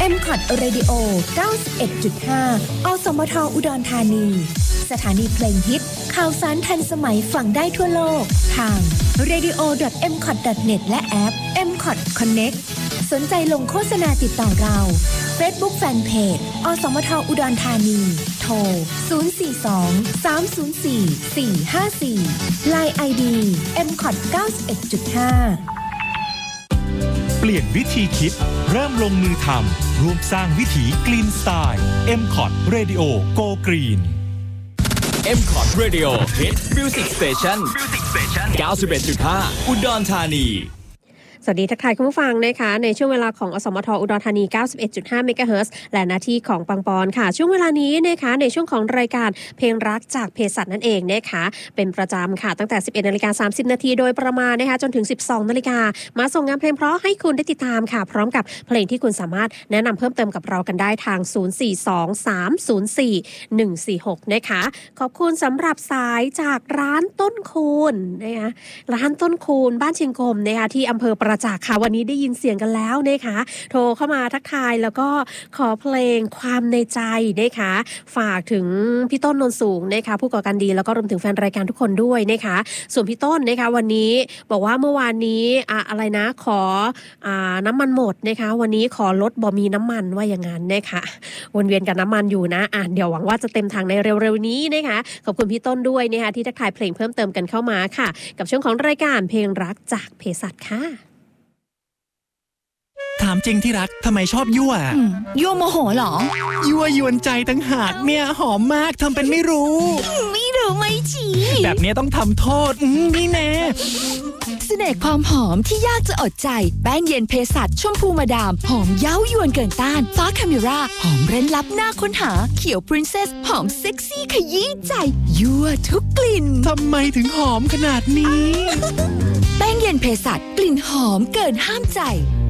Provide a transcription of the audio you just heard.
MCOT Radio 91.5 อสมทอุดรธานีสถานีเพลงฮิตข่าวสารทันสมัยฟังได้ทั่วโลกทาง radio.mcot.net และแอป MCOT Connect สนใจลงโฆษณาติดต่อเรา Facebook Fanpage อสมทอุดรธานีโทร 042-304-454 LINE ID MCOT 91.5 เปลี่ยนวิธีคิดเริ่มลงมือทำร่วมสร้างวิถี Green Style MCOT Radio Go Green MCOT Radio Hit Music Station 91.5 อุดรธานีสวัสดีทักทายคุณผู้ฟังนะคะในช่วงเวลาของอสมทอุดรธานี 91.5 เมกะเฮิรตซ์และหน้าที่ของปังปอนค่ะช่วงเวลานี้นะคะในช่วงของรายการเพลงรักจากเภสัชนั่นเองนะคะเป็นประจำค่ะตั้งแต่ 11:30 น.โดยประมาณนะคะจนถึง 12:00 น.มาส่งงานเพลงเพราะให้คุณได้ติดตามค่ะพร้อมกับเพลงที่คุณสามารถแนะนำเพิ่มเติมกับเรากันได้ทาง 042-304-146 นะคะขอบคุณสำหรับสายจากร้านต้นคูณนะคะร้านต้นคูณบ้านเชียงกงนะคะที่อำเภอประจักษ์ค่ะวันนี้ได้ยินเสียงกันแล้วนะคะโทรเข้ามาทักทายแล้วก็ขอเพลงความในใจนะคะฝากถึงพี่ต้นนนสูงนะคะผู้ก่อการดีแล้วก็รวมถึงแฟนรายการทุกคนด้วยนะคะส่วนพี่ต้นนะคะวันนี้บอกว่าเมื่อวานนี้อะไรนะขอน้ำมันหมดนะคะวันนี้ขอลดบ่มีน้ำมันว่าอย่างนั้นนะคะวนเวียนกับน้ำมันอยู่นะเดี๋ยวหวังว่าจะเต็มถังในเร็วๆนี้นะคะขอบคุณพี่ต้นด้วยนะคะที่ทักทายเพลงเพิ่มเติมกันเข้ามาค่ะกับช่วงของรายการเพลงรักจากเภสัชค่ะถามจริงที่รักทำไมชอบยั่วยั่วโมโหเหรอยั่วยวนใจตั้งหากเนี่ยหอมมากทำเป็นไม่รู้ไม่รู้ไม่ชี้แบบนี้ต้องทำโทษนี่แน่เสน่ห์ความหอมที่ยากจะอดใจแป้งเย็นเภสัชชมพูมาดามหอมเย้ายวนเกินต้านฟ้าคาเมราหอมเร้นลับหน้าค้นหาเขียวพรินเซสหอมเซ็กซี่ขยี้ใจยั่วทุกกลิ่นทำไมถึงหอมขนาดนี้แป้งเย็นเภสัชกลิ่นหอมเกินห้ามใจ